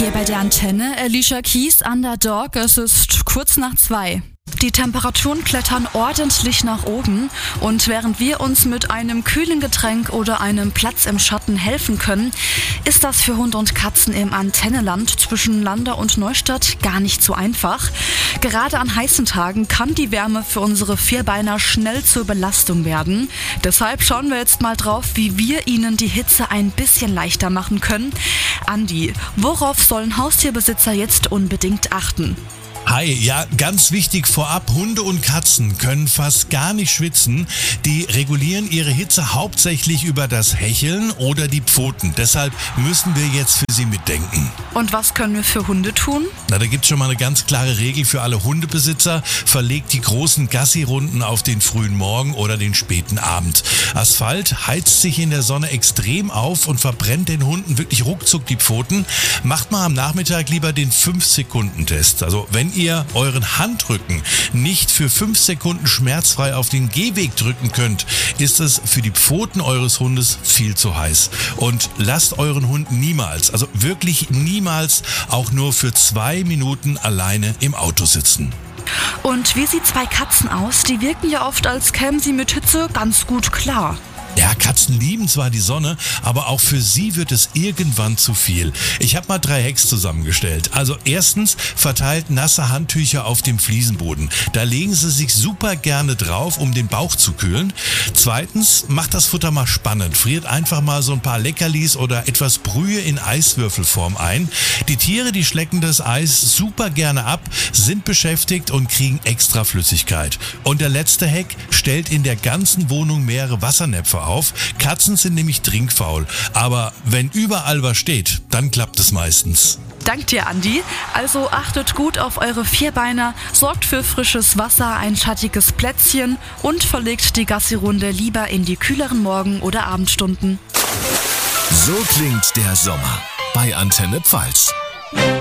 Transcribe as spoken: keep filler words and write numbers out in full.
Hier bei der Antenne, Alicia Keys, Underdog. Es ist kurz nach zwei. Die Temperaturen klettern ordentlich nach oben und während wir uns mit einem kühlen Getränk oder einem Platz im Schatten helfen können, ist das für Hunde und Katzen im Antenneland zwischen Landau und Neustadt gar nicht so einfach. Gerade an heißen Tagen kann die Wärme für unsere Vierbeiner schnell zur Belastung werden. Deshalb schauen wir jetzt mal drauf, wie wir ihnen die Hitze ein bisschen leichter machen können. Andi, worauf sollen Haustierbesitzer jetzt unbedingt achten? Hi, ja, ganz wichtig vorab, Hunde und Katzen können fast gar nicht schwitzen. Die regulieren ihre Hitze hauptsächlich über das Hecheln oder die Pfoten. Deshalb müssen wir jetzt für sie mitdenken. Und was können wir für Hunde tun? Na, da gibt's schon mal eine ganz klare Regel für alle Hundebesitzer. Verlegt die großen Gassi-Runden auf den frühen Morgen oder den späten Abend. Asphalt heizt sich in der Sonne extrem auf und verbrennt den Hunden wirklich ruckzuck die Pfoten. Macht mal am Nachmittag lieber den fünf Sekunden Test. Also wenn ihr euren Handrücken nicht für fünf Sekunden schmerzfrei auf den Gehweg drücken könnt, ist es für die Pfoten eures Hundes viel zu heiß. Und lasst euren Hund niemals, also wirklich niemals, auch nur für zwei Minuten alleine im Auto sitzen. Und wie sieht zwei Katzen aus? Die wirken ja oft, als kämen sie mit Hitze ganz gut klar. Ja, Katzen lieben zwar die Sonne, aber auch für sie wird es irgendwann zu viel. Ich habe mal drei Hacks zusammengestellt. Also erstens, verteilt nasse Handtücher auf dem Fliesenboden. Da legen sie sich super gerne drauf, um den Bauch zu kühlen. Zweitens, macht das Futter mal spannend. Friert einfach mal so ein paar Leckerlis oder etwas Brühe in Eiswürfelform ein. Die Tiere, die schlecken das Eis super gerne ab, sind beschäftigt und kriegen extra Flüssigkeit. Und der letzte Hack, stellt in der ganzen Wohnung mehrere Wassernäpfe auf. Katzen sind nämlich trinkfaul. Aber wenn überall was steht, dann klappt es meistens. Dank dir, Andi. Also achtet gut auf eure Vierbeiner, sorgt für frisches Wasser, ein schattiges Plätzchen und verlegt die Gassi-Runde lieber in die kühleren Morgen- oder Abendstunden. So klingt der Sommer bei Antenne Pfalz.